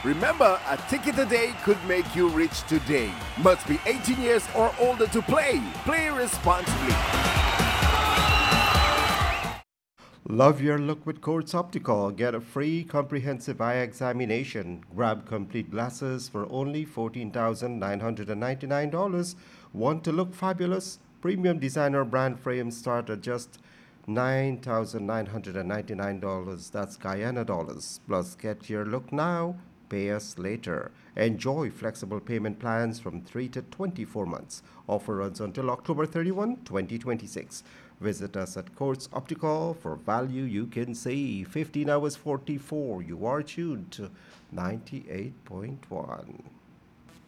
Remember, a ticket a day could make you rich today. Must be 18 years or older to play. Play responsibly. Love your look with Quartz Optical. Get a free comprehensive eye examination. Grab complete glasses for only $14,999. Want to look fabulous? Premium designer brand frames start at just $9,999. That's Guyana dollars. Plus, get your look now, pay us later. Enjoy flexible payment plans from 3 to 24 months. Offer runs until October 31, 2026. Visit us at Quartz Optical for value you can see. 15 hours 44. You are tuned to 98.1.